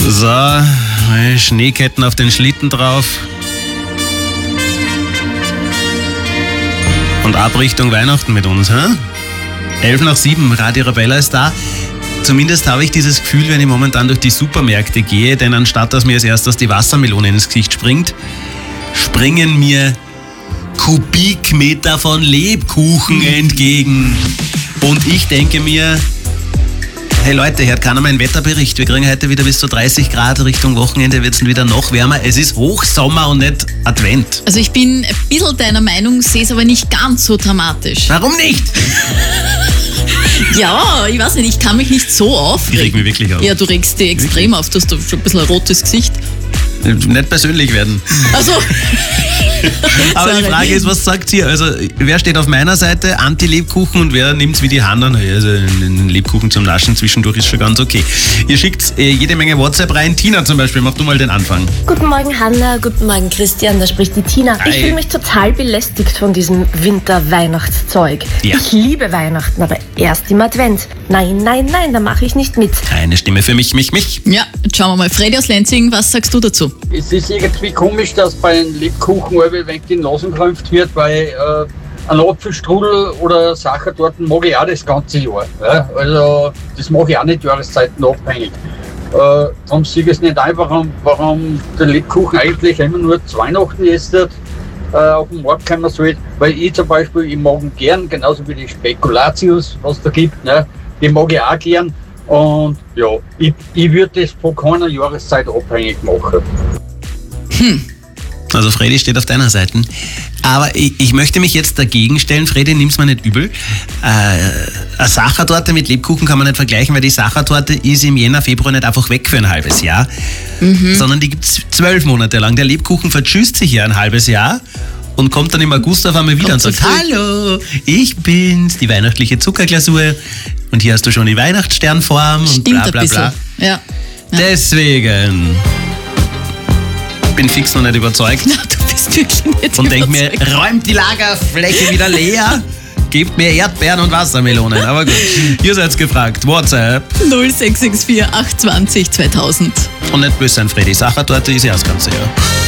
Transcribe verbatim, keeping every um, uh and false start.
So, Schneeketten auf den Schlitten drauf. Und ab Richtung Weihnachten mit uns, hä? Elf nach sieben, Radio Arabella ist da. Zumindest habe ich dieses Gefühl, wenn ich momentan durch die Supermärkte gehe, denn anstatt dass mir als erstes die Wassermelone ins Gesicht springt, springen mir Kubikmeter von Lebkuchen entgegen. Und ich denke mir, hey Leute, hört keiner meinen Wetterbericht. Wir kriegen heute wieder bis zu dreißig Grad. Richtung Wochenende wird es wieder noch wärmer. Es ist Hochsommer und nicht Advent. Also ich bin ein bisschen deiner Meinung, sehe es aber nicht ganz so dramatisch. Warum nicht? Ja, ich weiß nicht, ich kann mich nicht so aufregen. Ich reg mich wirklich auf. Ja, du regst dich extrem auf. Du hast schon ein bisschen ein rotes Gesicht. Nicht persönlich werden. Also. Aber die Frage ist, was sagt ihr? Also, wer steht auf meiner Seite? Anti-Lebkuchen und wer nimmt es wie die Hand an? Also, einen Lebkuchen zum Naschen zwischendurch ist schon ganz okay. Ihr schickt äh, jede Menge WhatsApp rein. Tina zum Beispiel, mach du mal den Anfang. Guten Morgen, Hanna. Guten Morgen, Christian. Da spricht die Tina. Hi. Ich fühle mich total belästigt von diesem Winter-Weihnachtszeug. Ja. Ich liebe Weihnachten, aber erst im Advent. Nein, nein, nein, da mache ich nicht mit. Eine Stimme für mich, mich, mich. Ja, jetzt schauen wir mal. Freddy aus Lenzing, was sagst du dazu? Es ist irgendwie komisch, dass bei einem Lebkuchen ein wenig die Nase gekämpft wird, weil äh, ein Apfelstrudel oder Sachertorten mag ich auch das ganze Jahr. Ja? Also das mache ich auch nicht jahreszeitenabhängig. Äh, darum sehe ich es nicht ein, warum, warum der Lebkuchen eigentlich immer nur zu Weihnachten ist, äh, auf den Markt kommen soll. Weil ich zum Beispiel, ich mag ihn gern, genauso wie die Spekulatius, was es da gibt, ne? Die mag ich auch gern. Und ja, ich, ich würde das von keiner Jahreszeit abhängig machen. Hm. Also Freddy steht auf deiner Seite. Aber ich, ich möchte mich jetzt dagegen stellen, Freddy, nimm's mir nicht übel. Äh, eine Sachertorte mit Lebkuchen kann man nicht vergleichen, weil die Sachertorte ist im Jänner, Februar nicht einfach weg für ein halbes Jahr, mhm. sondern die gibt's zwölf Monate lang. Der Lebkuchen verschüsst sich ja ein halbes Jahr und kommt dann im August auf einmal wieder kommt und sagt, hallo, ich bin's, die weihnachtliche Zuckerglasur und hier hast du schon die Weihnachtssternform und Stimmt bla bla bla. ein bisschen. Ja. Ja. Deswegen bin fix noch nicht überzeugt. Na, du bist wirklich nicht und denk mir, überzeugt. räumt die Lagerfläche wieder leer, gebt mir Erdbeeren und Wassermelonen. Aber gut, ihr seid gefragt. WhatsApp. null sechs sechs vier acht zwei null zweitausend. Und nicht böse sein, Freddy. Sachertorte ist ja das ganze Jahr.